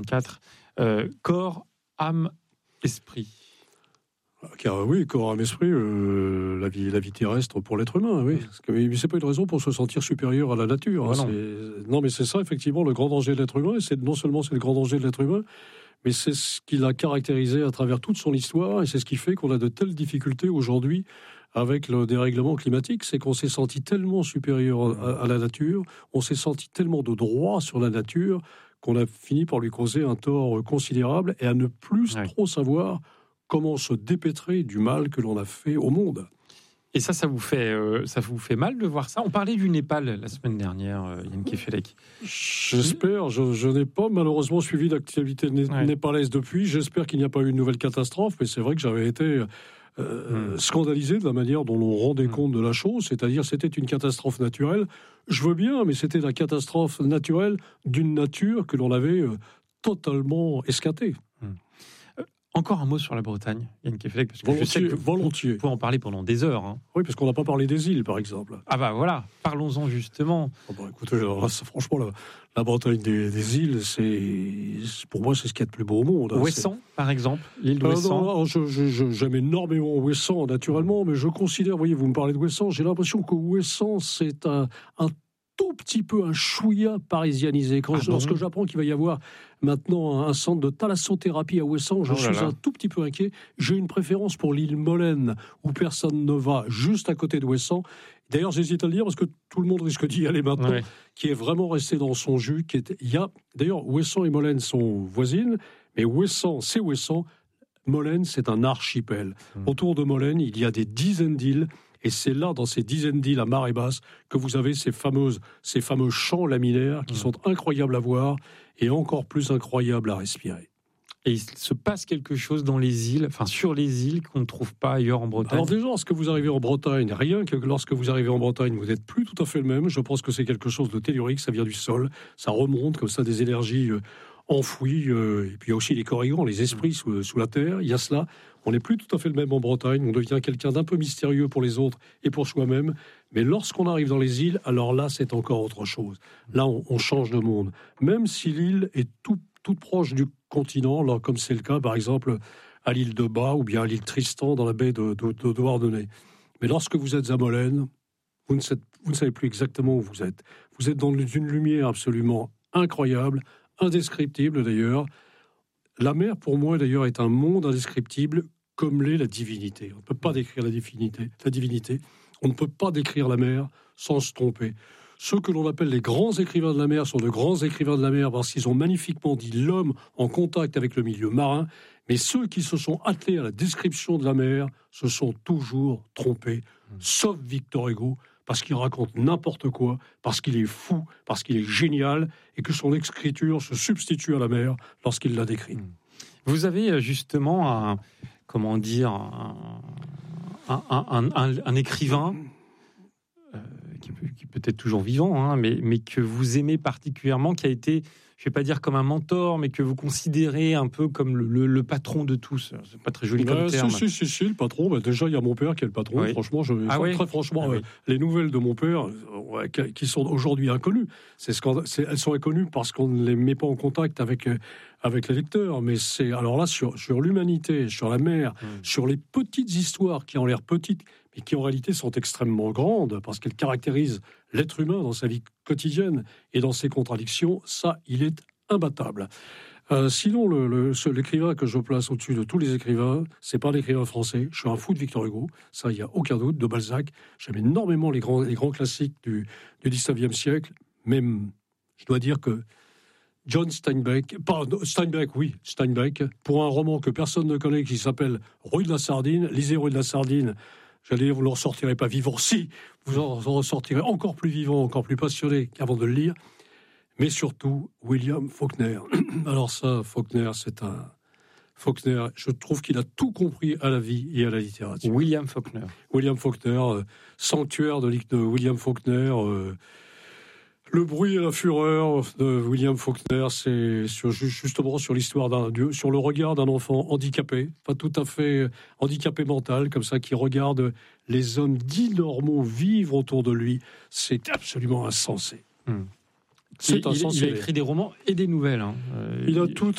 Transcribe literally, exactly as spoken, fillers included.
quatre, euh, corps, âme, esprit. Car oui, corps, âme, esprit, euh, la vie, la vie terrestre pour l'être humain, oui. Parce que, mais c'est pas une raison pour se sentir supérieur à la nature. Ah hein, non. c'est... non, mais c'est ça, effectivement, le grand danger de l'être humain. Et c'est non seulement c'est le grand danger de l'être humain, mais c'est ce qui l'a caractérisé à travers toute son histoire, et c'est ce qui fait qu'on a de telles difficultés aujourd'hui avec le dérèglement climatique, c'est qu'on s'est senti tellement supérieur à, à la nature, on s'est senti tellement de droit sur la nature qu'on a fini par lui causer un tort considérable et à ne plus Ouais. trop savoir comment se dépêtrer du mal que l'on a fait au monde. Et ça, ça vous fait, euh, ça vous fait mal de voir ça? On parlait du Népal la semaine dernière, euh, Yann Kefelec. J'espère, je, je n'ai pas malheureusement suivi l'activité né- Ouais. népalaise depuis, j'espère qu'il n'y a pas eu une nouvelle catastrophe, mais c'est vrai que j'avais été euh, Mm. scandalisé de la manière dont l'on rendait Mm. compte de la chose, c'est-à-dire c'était une catastrophe naturelle. Je veux bien, mais c'était la catastrophe naturelle d'une nature que l'on avait euh, totalement escatée. Encore un mot sur la Bretagne, Yann Kefelec, parce que je sais Volontiers, que vous volontiers. pouvez en parler pendant des heures. Hein. Oui, parce qu'on n'a pas parlé des îles, par exemple. Ah bah voilà, parlons-en justement. Oh bah, écoutez, alors là, c'est- franchement, la, la Bretagne des, des îles, c'est, pour moi, c'est ce qu'il y a de plus beau au monde. hein. Ouessant, par exemple, l'île Euh, d'Ouessant. non, non, je, je, je- j'aime énormément Ouessant, naturellement, mais je considère, vous voyez, vous me parlez de Ouessant, j'ai l'impression que Ouessant, c'est un, un tout petit peu un chouïa parisianisé. Quand Ah je- bon lorsque j'apprends qu'il va y avoir maintenant un, un centre de thalassothérapie à Ouessant, je Oh là suis là. un tout petit peu inquiet. J'ai une préférence pour l'île Molène, où personne ne va, juste à côté de Ouessant. D'ailleurs, j'hésite à le dire parce que tout le monde risque d'y aller maintenant, Ouais. qui est vraiment resté dans son jus. Qui est, il y a, d'ailleurs, Ouessant et Molène sont voisines, mais Ouessant, c'est Ouessant. Molène, c'est un archipel. Mmh. Autour de Molène, il y a des dizaines d'îles, et c'est là, dans ces dizaines d'îles à marée basse, que vous avez ces fameuses, ces fameux champs laminaires qui Mmh. sont incroyables à voir et encore plus incroyables à respirer. Et il se passe quelque chose dans les îles, enfin sur les îles, qu'on ne trouve pas ailleurs en Bretagne. Alors déjà, lorsque vous arrivez en Bretagne, rien que lorsque vous arrivez en Bretagne, vous n'êtes plus tout à fait le même. Je pense que c'est quelque chose de tellurique, ça vient du sol, ça remonte comme ça des énergies euh, enfouies, euh, et puis il y a aussi les corrigans, les esprits sous, sous la terre, il y a cela. On n'est plus tout à fait le même en Bretagne, on devient quelqu'un d'un peu mystérieux pour les autres et pour soi-même. Mais lorsqu'on arrive dans les îles, alors là, c'est encore autre chose. Là, on, on change de monde. Même si l'île est tout, toute proche du continent, là, comme c'est le cas, par exemple, à l'île de Bas ou bien à l'île Tristan dans la baie de, de, de Douarnenez. Mais lorsque vous êtes à Molène, vous ne, savez, vous ne savez plus exactement où vous êtes. Vous êtes dans une lumière absolument incroyable, indescriptible d'ailleurs. La mer, pour moi, d'ailleurs, est un monde indescriptible, comme l'est la divinité. On ne peut pas décrire la divinité, la divinité. On ne peut pas décrire la mer sans se tromper. Ceux que l'on appelle les grands écrivains de la mer sont de grands écrivains de la mer parce qu'ils ont magnifiquement dit l'homme en contact avec le milieu marin. Mais ceux qui se sont attelés à la description de la mer se sont toujours trompés, sauf Victor Hugo, parce qu'il raconte n'importe quoi, parce qu'il est fou, parce qu'il est génial, et que son écriture se substitue à la mer lorsqu'il la décrit. Vous avez justement un, comment dire, un, un, un, un, un écrivain euh, qui, peut, qui peut être toujours vivant, hein, mais, mais que vous aimez particulièrement, qui a été, je ne vais pas dire comme un mentor, mais que vous considérez un peu comme le, le, le patron de tous. C'est pas très joli comme bah, terme. Si, si, si, si, le patron. Bah, déjà, il y a mon père qui est le patron. Oui. Franchement, je, Ah oui. très franchement, Ah ouais, oui. les nouvelles de mon père, ouais, qui, qui sont aujourd'hui inconnues, c'est scand- c'est, elles sont inconnues parce qu'on ne les met pas en contact avec, euh, avec les lecteurs. Mais c'est, alors là, sur, sur l'humanité, sur la mer, Mmh. sur les petites histoires qui ont l'air petites, mais qui en réalité sont extrêmement grandes, parce qu'elles caractérisent l'être humain dans sa vie quotidienne et dans ses contradictions, ça, il est imbattable. Euh, sinon, le, le, ce, l'écrivain que je place au-dessus de tous les écrivains, c'est pas l'écrivain français. Je suis un fou de Victor Hugo, ça, il n'y a aucun doute, de Balzac. J'aime énormément les grands, les grands classiques du, du dix-neuvième siècle. Même, je dois dire que John Steinbeck, pardon, Steinbeck, oui, Steinbeck, pour un roman que personne ne connaît, qui s'appelle Rue de la Sardine, lisez Rue de la Sardine. J'allais dire, vous ne le ressortirez pas vivant. Si, vous en ressortirez encore plus vivant, encore plus passionné qu'avant de le lire. Mais surtout, William Faulkner. Alors ça, Faulkner, c'est un... Faulkner, je trouve qu'il a tout compris à la vie et à la littérature. William Faulkner. William Faulkner, euh, sanctuaire de, de William Faulkner, euh, Le bruit et la fureur de William Faulkner, c'est sur, justement sur l'histoire d'un, sur le regard d'un enfant handicapé, pas tout à fait handicapé mental, comme ça, qui regarde les hommes dits normaux vivre autour de lui. C'est absolument insensé. Hum. C'est il, un il, il a sens-serré. écrit des romans et des nouvelles. Hein. Euh, Il a tout,